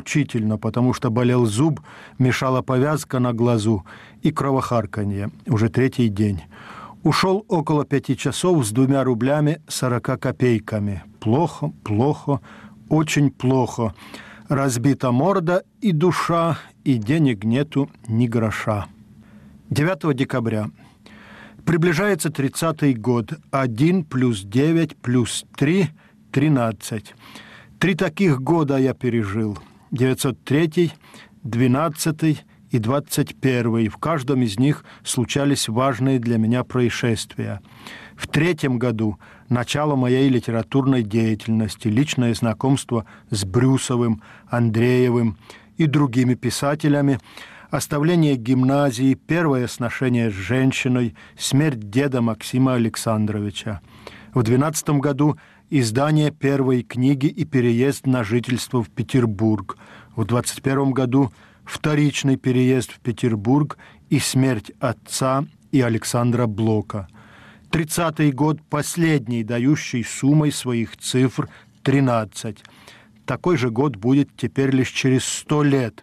мучительно, потому что болел зуб, мешала повязка на глазу и кровохарканье. Уже третий день. Ушел около 5 часов с 2 рублями 40 копейками. Плохо, плохо, очень плохо. Разбита морда и душа, и денег нету ни гроша. 9 декабря. Приближается 30-й год. 1 плюс 9 плюс 3 – 13. 3 таких года я пережил. 903, 12 и 21. В каждом из них случались важные для меня происшествия. В 3-м году начало моей литературной деятельности, личное знакомство с Брюсовым, Андреевым и другими писателями, оставление гимназии, первое сношение с женщиной, смерть деда Максима Александровича. В 12-м году издание первой книги и переезд на жительство в Петербург. В 21-м году вторичный переезд в Петербург и смерть отца и Александра Блока. 30-й год последний, дающий суммой своих цифр 13. Такой же год будет теперь лишь через 100 лет.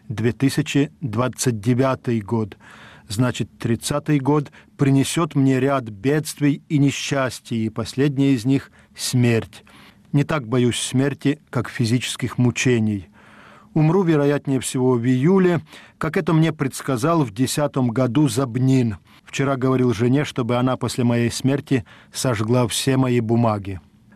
2029 год. Значит, 30-й год принесет мне ряд бедствий и несчастий, и последнее из них – смерть. Не так боюсь смерти, как физических мучений. Умру, вероятнее всего, в июле, как это мне предсказал в 10-м году Забнин. Вчера говорил жене, чтобы она после моей смерти сожгла все мои бумаги.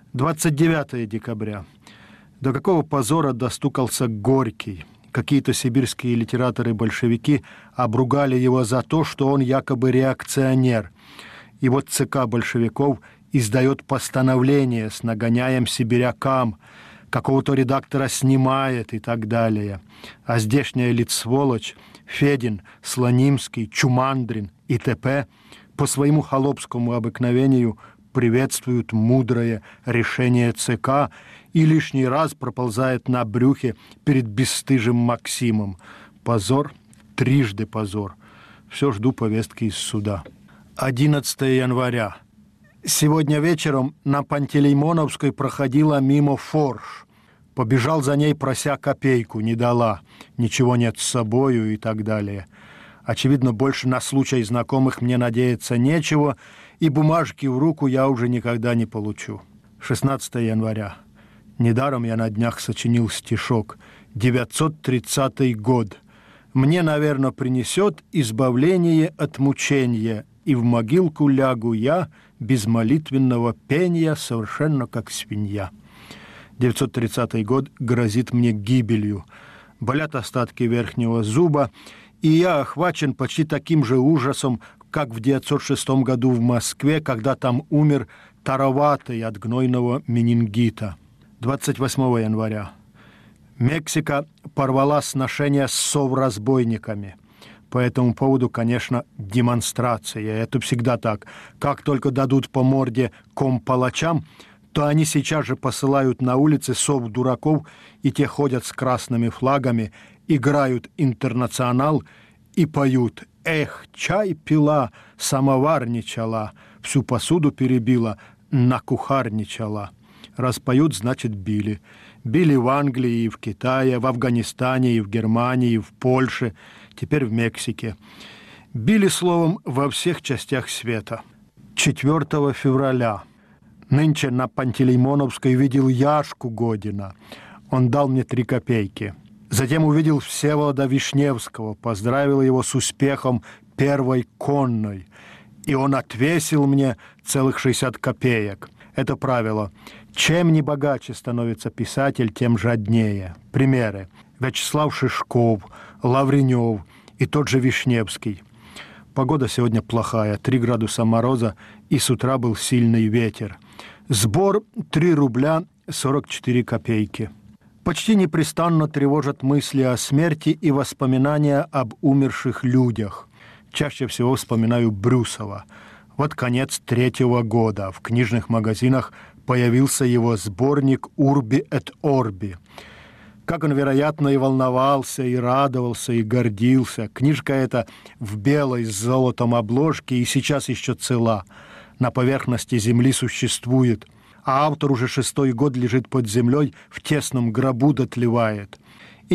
29 декабря. До какого позора достукался Горький. Какие-то сибирские литераторы-большевики обругали его за то, что он якобы реакционер. И вот ЦК большевиков издает постановление с нагоняем сибирякам, какого-то редактора снимает и так далее. А здешняя лицволочь Федин, Слонимский, Чумандрин и т.п. по своему холопскому обыкновению приветствуют мудрое решение ЦК и лишний раз проползает на брюхе перед бесстыжим Максимом. Позор, трижды позор. Все жду повестки из суда. 11 января. Сегодня вечером на Пантелеймоновской проходила мимо Форш. Побежал за ней, прося копейку, не дала. Ничего нет с собою и так далее. Очевидно, больше на случай знакомых мне надеяться нечего, и бумажки в руку я уже никогда не получу. 16 января. Недаром я на днях сочинил стишок. 930 год. Мне, наверное, принесет избавление от мучения, и в могилку лягу я без молитвенного пения, совершенно как свинья. 930 год грозит мне гибелью. Болят остатки верхнего зуба, и я охвачен почти таким же ужасом, как в 906 году в Москве, когда там умер Тароватый от гнойного менингита. 28 января. Мексика порвала сношения с совразбойниками. По этому поводу, конечно, демонстрация. Это всегда так. Как только дадут по морде компалачам, то они сейчас же посылают на улицы сов-дураков, и те ходят с красными флагами, играют «Интернационал» и поют «Эх, чай пила, самоварничала, всю посуду перебила, накухарничала». Раз поют, значит, били. Били в Англии и в Китае, в Афганистане и в Германии, и в Польше, теперь в Мексике. Били, словом, во всех частях света. 4 февраля. Нынче на Пантелеймоновской видел Яшку Година. Он дал мне 3 копейки. Затем увидел Всеволода Вишневского, поздравил его с успехом первой конной. И он отвесил мне целых 60 копеек. Это правило. Чем не богаче становится писатель, тем жаднее. Примеры. Вячеслав Шишков, Лавренев и тот же Вишневский. Погода сегодня плохая, 3 градуса мороза, и с утра был сильный ветер. Сбор 3 рубля 44 копейки. Почти непрестанно тревожат мысли о смерти и воспоминания об умерших людях. Чаще всего вспоминаю Брюсова. Вот конец 3-го года. В книжных магазинах появился его сборник «Урби эт Орби». Как он, вероятно, и волновался, и радовался, и гордился. Книжка эта в белой с золотом обложке и сейчас еще цела. На поверхности земли существует. А автор уже 6-й год лежит под землей, в тесном гробу дотлевает.